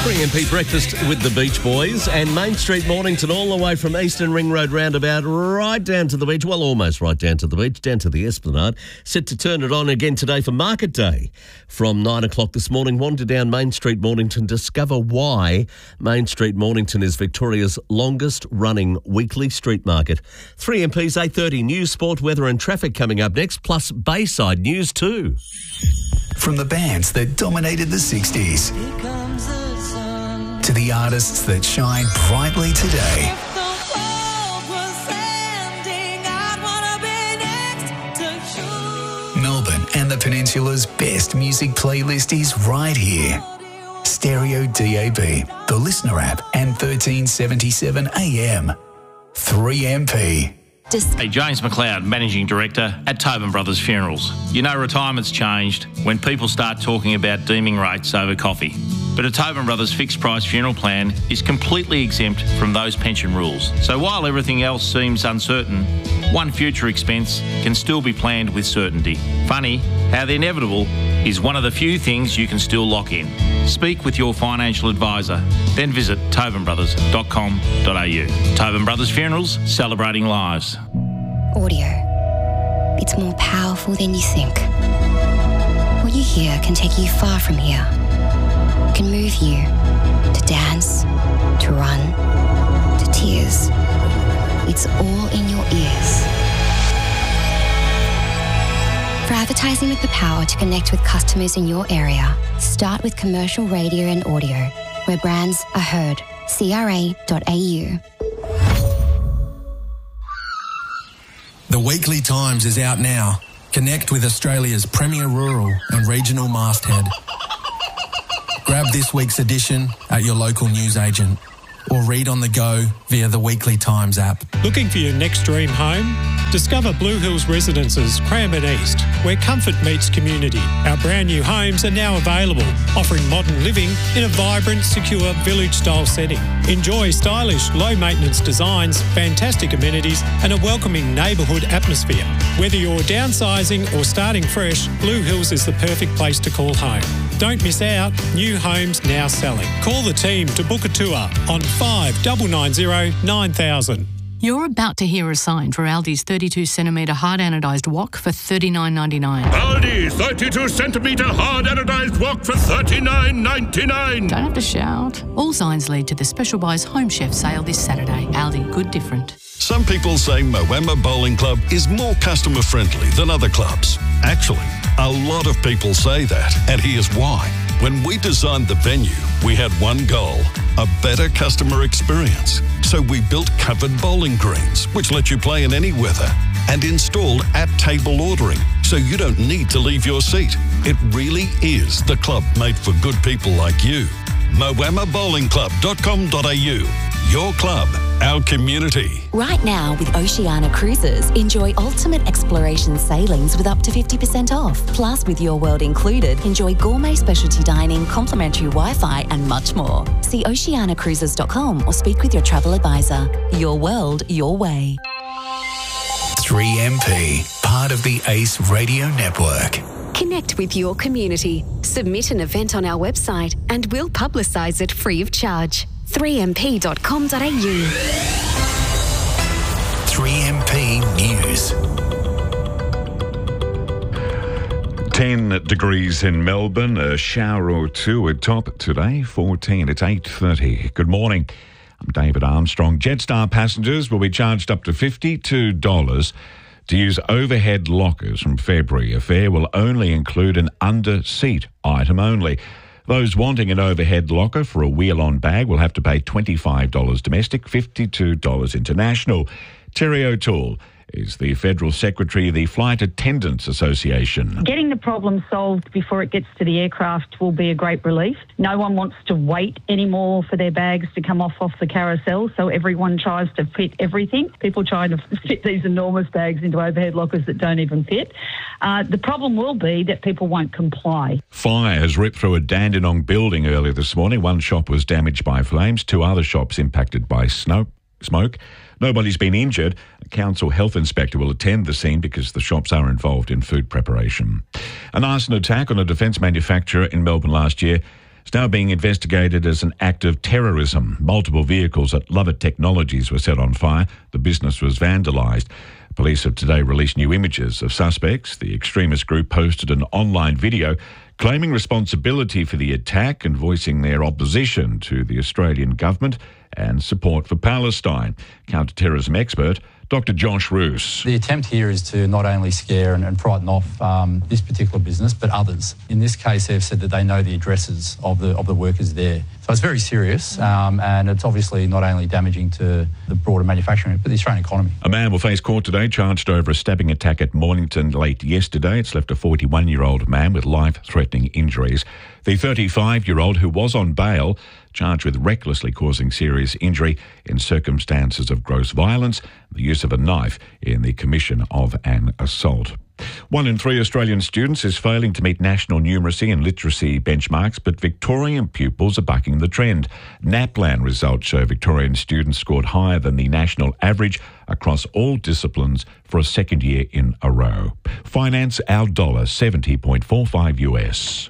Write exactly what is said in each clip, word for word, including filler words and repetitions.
three M P breakfast with the Beach Boys and Main Street Mornington, all the way from Eastern Ring Road roundabout right down to the beach. Well, almost right down to the beach, down to the Esplanade. Set to turn it on again today for Market Day. From nine o'clock this morning, wander down Main Street Mornington, discover why Main Street Mornington is Victoria's longest running weekly street market. three M P's eight thirty news, sport, weather and traffic coming up next, plus Bayside news too. From the bands that dominated the sixties to the artists that shine brightly today. Melbourne and the Peninsula's best music playlist is right here. Stereo D A B, the Listener app, and thirteen seventy-seven A M. three M P. Hey, James McLeod, Managing Director at Tobin Brothers Funerals. You know retirement's changed when people start talking about deeming rates over coffee. But a Tobin Brothers fixed price funeral plan is completely exempt from those pension rules. So while everything else seems uncertain, one future expense can still be planned with certainty. Funny how the inevitable is one of the few things you can still lock in. Speak with your financial advisor, then visit tobin brothers dot com dot a u. Tobin Brothers Funerals, celebrating lives. Audio. It's more powerful than you think. What you hear can take you far from here. It can move you to dance, to run, to tears. It's all in your ears. For advertising with the power to connect with customers in your area, start with commercial radio and audio, where brands are heard. C R A dot A U. The Weekly Times is out now. Connect with Australia's premier rural and regional masthead. Grab this week's edition at your local newsagent or read on the go via the Weekly Times app. Looking for your next dream home? Discover Blue Hills Residences, Cranbourne East, where comfort meets community. Our brand new homes are now available, offering modern living in a vibrant, secure village-style setting. Enjoy stylish, low-maintenance designs, fantastic amenities and a welcoming neighbourhood atmosphere. Whether you're downsizing or starting fresh, Blue Hills is the perfect place to call home. Don't miss out. New homes now selling. Call the team to book a tour on five nine nine zero nine thousand. You're about to hear a sign for Aldi's thirty-two centimetre hard anodised wok for thirty-nine ninety-nine. Aldi thirty-two centimetre hard anodised wok for thirty-nine ninety-nine. Don't have to shout. All signs lead to the Special Buys Home Chef sale this Saturday. Aldi, good different. Some people say Moama Bowling Club is more customer friendly than other clubs. Actually, a lot of people say that, and here's why. When we designed the venue, we had one goal, a better customer experience. So we built covered bowling greens, which let you play in any weather, and installed at-table ordering, so you don't need to leave your seat. It really is the club made for good people like you. moama bowling club dot com dot a u. Your club, our community. Right now with Oceania Cruises, enjoy ultimate exploration sailings with up to fifty percent off. Plus, with Your World included, enjoy gourmet specialty dining, complimentary Wi-Fi and much more. See oceania cruises dot com or speak with your travel advisor. Your world, your way. three M P, part of the Ace Radio Network. Connect with your community. Submit an event on our website and we'll publicise it free of charge. three m p dot com dot a u. three M P News. ten degrees in Melbourne, a shower or two at top today, fourteen. It's eight thirty. Good morning. I'm David Armstrong. Jetstar passengers will be charged up to fifty-two dollars to use overhead lockers from February. A fare will only include an under-seat item only. Those wanting an overhead locker for a wheel-on bag will have to pay twenty-five dollars domestic, fifty-two dollars international. Terry O'Toole is the Federal Secretary of the Flight Attendants Association. Getting the problem solved before it gets to the aircraft will be a great relief. No one wants to wait anymore for their bags to come off off the carousel, so everyone tries to fit everything. People try to fit these enormous bags into overhead lockers that don't even fit. Uh, the problem will be that people won't comply. Fire has ripped through a Dandenong building earlier this morning. One shop was damaged by flames, two other shops impacted by snow, smoke. Nobody's been injured. A council health inspector will attend the scene because the shops are involved in food preparation. An arson attack on a defence manufacturer in Melbourne last year is now being investigated as an act of terrorism. Multiple vehicles at Lovett Technologies were set on fire. The business was vandalised. Police have today released new images of suspects. The extremist group posted an online video claiming responsibility for the attack and voicing their opposition to the Australian government and support for Palestine. Counter-terrorism expert Doctor Josh Roos. The attempt here is to not only scare and, and frighten off um, this particular business, but others. In this case, they've said that they know the addresses of the of the workers there. So it's very serious, um, and it's obviously not only damaging to the broader manufacturing, but the Australian economy. A man will face court today charged over a stabbing attack at Mornington late yesterday. It's left a forty-one-year-old man with life-threatening injuries. The thirty-five-year-old, who was on bail, charged with recklessly causing serious injury in circumstances of gross violence, the use of a knife in the commission of an assault. One in three Australian students is failing to meet national numeracy and literacy benchmarks, but Victorian pupils are bucking the trend. NAPLAN results show Victorian students scored higher than the national average across all disciplines for a second year in a row. Finance our dollar seventy point four five U S.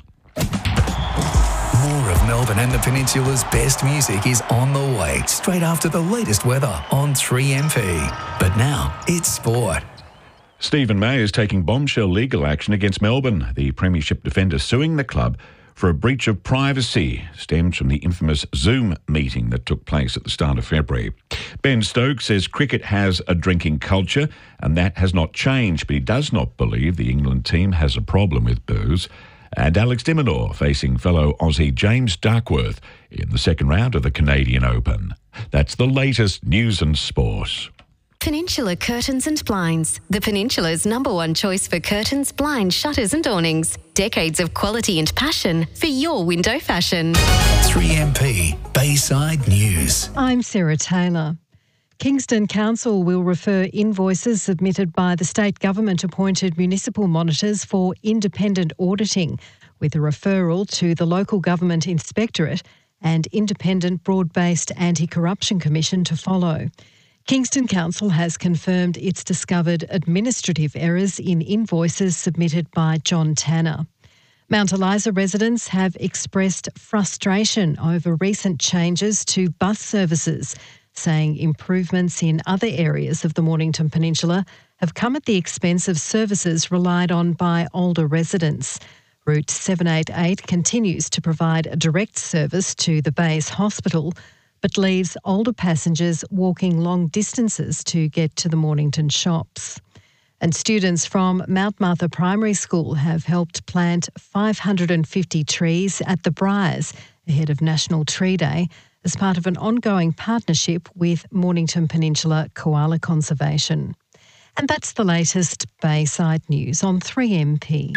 More of Melbourne and the Peninsula's best music is on the way, straight after the latest weather on three M P. But now, it's sport. Stephen May is taking bombshell legal action against Melbourne. The Premiership defender suing the club for a breach of privacy stems from the infamous Zoom meeting that took place at the start of February. Ben Stokes says cricket has a drinking culture and that has not changed, but he does not believe the England team has a problem with booze. And Alex de Minaur facing fellow Aussie James Duckworth in the second round of the Canadian Open. That's the latest news and sport. Peninsula Curtains and Blinds, the Peninsula's number one choice for curtains, blinds, shutters and awnings. Decades of quality and passion for your window fashion. three M P Bayside News. I'm Sarah Taylor. Kingston Council will refer invoices submitted by the state government-appointed municipal monitors for independent auditing, with a referral to the local government inspectorate and independent broad-based anti-corruption commission to follow. Kingston Council has confirmed it's discovered administrative errors in invoices submitted by John Tanner. Mount Eliza residents have expressed frustration over recent changes to bus services, saying improvements in other areas of the Mornington Peninsula have come at the expense of services relied on by older residents. Route seven eighty-eight continues to provide a direct service to the Bays Hospital, but leaves older passengers walking long distances to get to the Mornington shops. And students from Mount Martha Primary School have helped plant five hundred fifty trees at the Briars ahead of National Tree Day as part of an ongoing partnership with Mornington Peninsula Koala Conservation. And that's the latest Bayside news on three M P.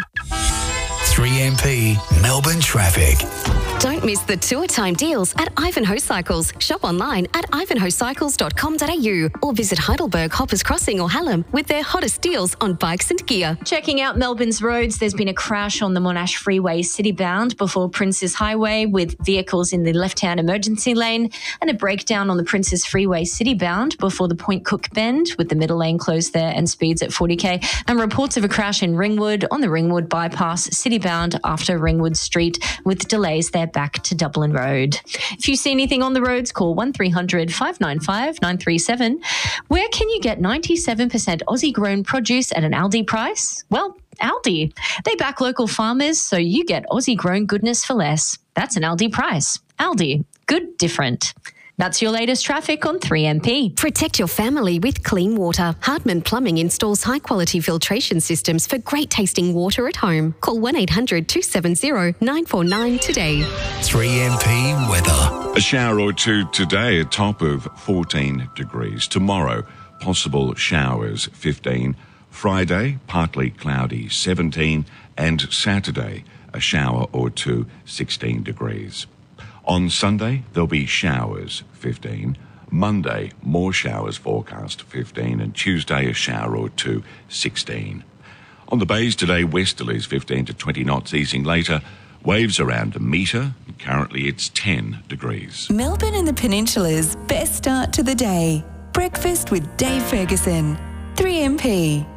three M P Melbourne traffic. Don't miss the tour time deals at Ivanhoe Cycles. Shop online at ivanhoe cycles dot com dot a u or visit Heidelberg, Hoppers Crossing or Hallam with their hottest deals on bikes and gear. Checking out Melbourne's roads, there's been a crash on the Monash Freeway city-bound before Princes Highway with vehicles in the left-hand emergency lane, and a breakdown on the Princes Freeway city-bound before the Point Cook Bend with the middle lane closed there and speeds at forty k, and reports of a crash in Ringwood on the Ringwood bypass city-bound after Ringwood Street with delays there back to Dublin Road. If you see anything on the roads, call one three hundred, five nine five, nine three seven. Where can you get ninety-seven percent Aussie-grown produce at an Aldi price? Well, Aldi. They back local farmers, so you get Aussie-grown goodness for less. That's an Aldi price. Aldi. Good different. That's your latest traffic on three M P. Protect your family with clean water. Hardman Plumbing installs high-quality filtration systems for great-tasting water at home. Call one eight hundred, two seven zero, nine four nine today. three M P weather. A shower or two today, a top of fourteen degrees. Tomorrow, possible showers, fifteen. Friday, partly cloudy, seventeen. And Saturday, a shower or two, sixteen degrees. On Sunday, there'll be showers, fifteen. Monday, more showers forecast, fifteen. And Tuesday, a shower or two, sixteen. On the bays today, westerlies, fifteen to twenty knots, easing later. Waves around a metre. Currently, it's ten degrees. Melbourne and the Peninsula's best start to the day. Breakfast with Dave Ferguson. three M P.